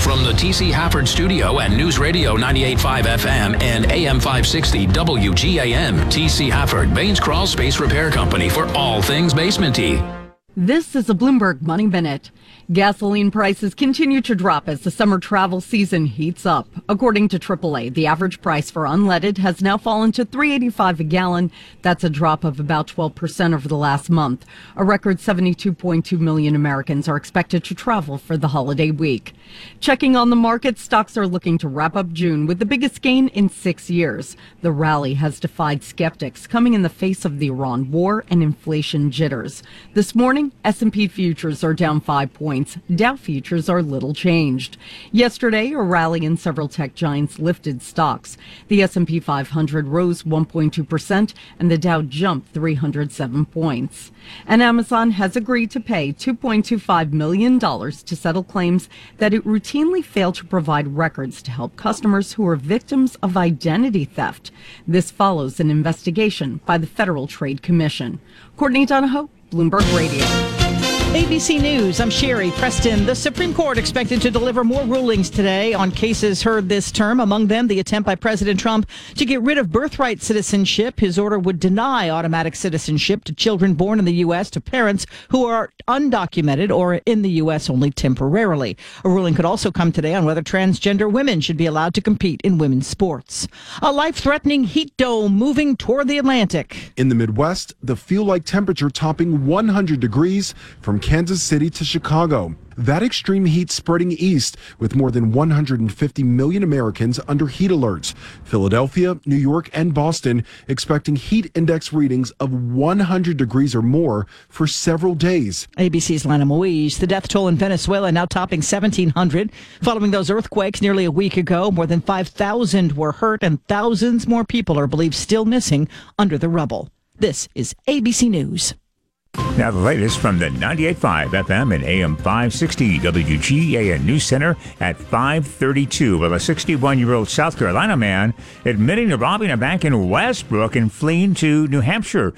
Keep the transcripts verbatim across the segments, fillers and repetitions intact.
From the T C Hafford Studio at News Radio ninety-eight point five F M and A M five sixty W G A N, T C Hafford, Baines Crawl Space Repair Company for all things basement-y. This is a Bloomberg Money Minute. Gasoline prices continue to drop as the summer travel season heats up. According to triple A, the average price for unleaded has now fallen to three dollars and eighty-five cents a gallon. That's a drop of about twelve percent over the last month. A record seventy-two point two million Americans are expected to travel for the holiday week. Checking on the market, stocks are looking to wrap up June with the biggest gain in six years. The rally has defied skeptics, coming in the face of the Iran war and inflation jitters. This morning, S and P futures are down five points. Dow futures are little changed. Yesterday, a rally in several tech giants lifted stocks. The S and P five hundred rose one point two percent and the Dow jumped three hundred seven points. And Amazon has agreed to pay two point two five million dollars to settle claims that it routinely failed to provide records to help customers who are victims of identity theft. This follows an investigation by the Federal Trade Commission. Courtney Donahoe, Bloomberg Radio. A B C News, I'm Sherry Preston. The Supreme Court expected to deliver more rulings today on cases heard this term. Among them, the attempt by President Trump to get rid of birthright citizenship. His order would deny automatic citizenship to children born in the U S to parents who are undocumented or in the U S only temporarily. A ruling could also come today on whether transgender women should be allowed to compete in women's sports. A life-threatening heat dome moving toward the Atlantic. In the Midwest, the feel-like temperature topping one hundred degrees from Kansas City to Chicago. That extreme heat spreading east with more than one hundred fifty million Americans under heat alerts. Philadelphia, New York, and Boston expecting heat index readings of one hundred degrees or more for several days. A B C's Lana Moise. The death toll in Venezuela now topping seventeen hundred. Following those earthquakes nearly a week ago, more than five thousand were hurt and thousands more people are believed still missing under the rubble. This is A B C News. Now the latest from the ninety-eight point five F M and A M five sixty W G A N News Center at five thirty-two. Well, a sixty-one-year-old South Carolina man admitting to robbing a bank in Westbrook and fleeing to New Hampshire.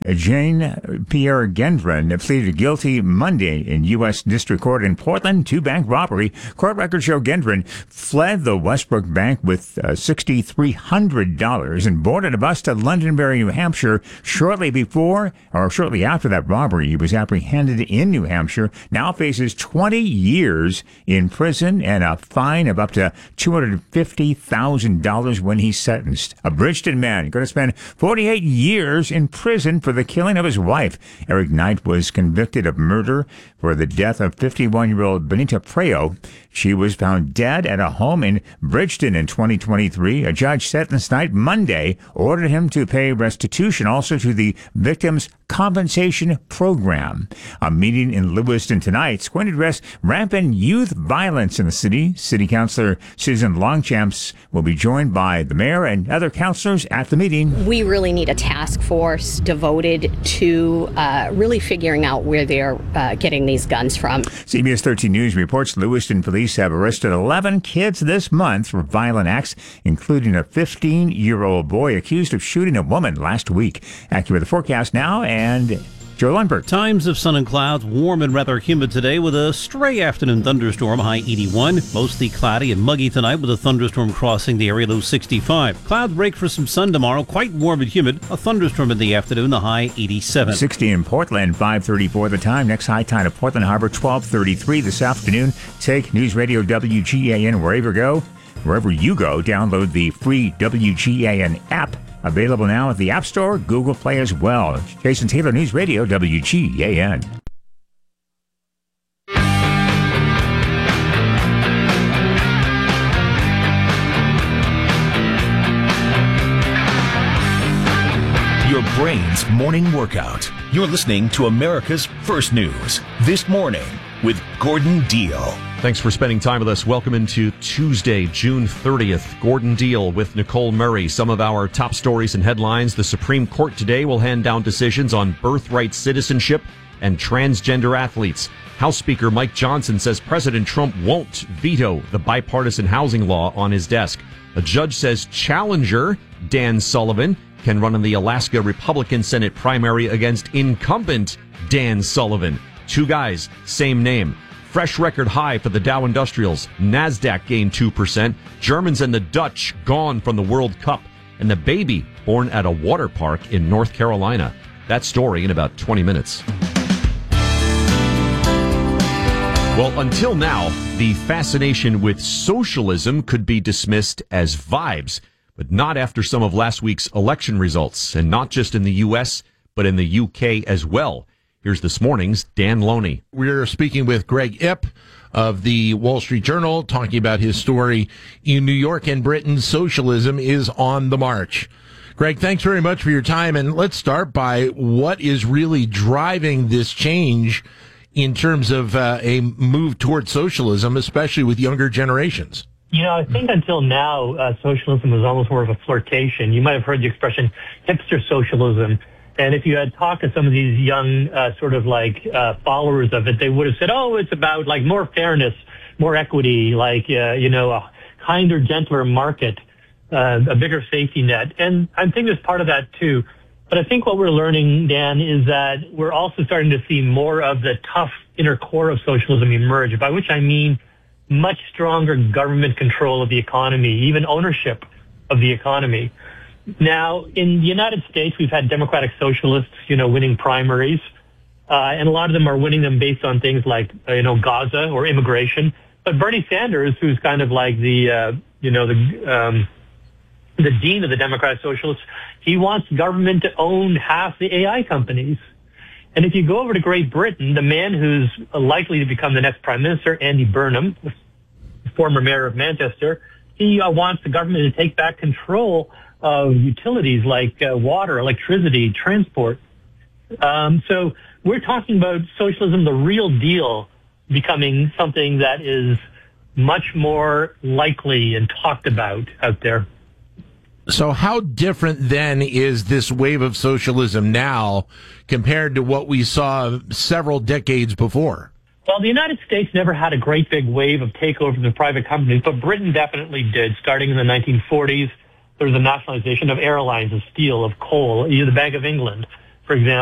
Jane Pierre Gendron pleaded guilty Monday in U S District Court in Portland to bank robbery. Court records show Gendron fled the Westbrook Bank with uh, six thousand three hundred dollars and boarded a bus to Londonderry, New Hampshire shortly before or shortly after that robbery. He was apprehended in New Hampshire, now faces twenty years in prison and a fine of up to two hundred fifty thousand dollars when he's sentenced. A Bridgeton man going to spend forty-eight years in prison for the killing of his wife. Eric Knight was convicted of murder for the death of fifty-one-year-old Benita Preo. She was found dead at a home in Bridgeton in twenty twenty-three. A judge sentenced Knight Monday ordered him to pay restitution also to the victim's compensation program. A meeting in Lewiston tonight is going to address rampant youth violence in the city. City Councilor Susan Longchamps will be joined by the mayor and other councilors at the meeting. We really need a task force devoted to uh, really figuring out where they're uh, getting these guns from. C B S thirteen News reports Lewiston police have arrested eleven kids this month for violent acts, including a fifteen-year-old boy accused of shooting a woman last week. Accurate the forecast now, and Joe Lundberg. Times of sun and clouds, warm and rather humid today with a stray afternoon thunderstorm, high eighty-one. Mostly cloudy and muggy tonight with a thunderstorm crossing the area, low sixty-five. Clouds break for some sun tomorrow, quite warm and humid. A thunderstorm in the afternoon, the high eighty-seven. sixty in Portland, five thirty-four the time. Next high tide at Portland Harbor, twelve thirty-three this afternoon. Take News Radio W G A N wherever you go. Wherever you go, download the free W G A N app. Available now at the App Store, Google Play as well. Jason Taylor, News Radio, W G A N. Your brain's morning workout. You're listening to America's First News This Morning with Gordon Deal. Thanks for spending time with us. Welcome into Tuesday, June thirtieth. Gordon Deal with Nicole Murray. Some of our top stories and headlines. The Supreme Court today will hand down decisions on birthright citizenship and transgender athletes. House Speaker Mike Johnson says President Trump won't veto the bipartisan housing law on his desk. A judge says challenger Dan Sullivan can run in the Alaska Republican Senate primary against incumbent Dan Sullivan. Two guys, same name. Fresh record high for the Dow Industrials. NASDAQ gained two percent. Germans and the Dutch gone from the World Cup. And the baby born at a water park in North Carolina. That story in about twenty minutes. Well, until now, the fascination with socialism could be dismissed as vibes, but not after some of last week's election results, and not just in the U S, but in the U K as well. Here's this morning's Dan Loney. We're speaking with Greg Ip of the Wall Street Journal, talking about his story in New York and Britain. Socialism is on the march. Greg, thanks very much for your time. And let's start by what is really driving this change in terms of uh, a move toward socialism, especially with younger generations. You know, I think until now, uh, socialism was almost more of a flirtation. You might have heard the expression hipster socialism. And if you had talked to some of these young uh, sort of like uh, followers of it, they would have said, oh, it's about like more fairness, more equity, like, uh, you know, a kinder, gentler market, uh, a bigger safety net. And I think there's part of that too. But I think what we're learning, Dan, is that we're also starting to see more of the tough inner core of socialism emerge, by which I mean much stronger government control of the economy, even ownership of the economy. Now, in the United States, we've had democratic socialists, you know, winning primaries, uh, and a lot of them are winning them based on things like, uh, you know, Gaza or immigration. But Bernie Sanders, who's kind of like the, uh, you know, the um, the dean of the Democratic Socialists, he wants government to own half the A I companies. And if you go over to Great Britain, the man who's likely to become the next prime minister, Andy Burnham, the former mayor of Manchester, he uh, wants the government to take back control of utilities like uh, water, electricity, transport. Um, so we're talking about socialism, the real deal, becoming something that is much more likely and talked about out there. So how different then is this wave of socialism now compared to what we saw several decades before? Well, the United States never had a great big wave of takeovers of private companies, but Britain definitely did, starting in the nineteen forties. There was a nationalization of airlines, of steel, of coal, the Bank of England, for example.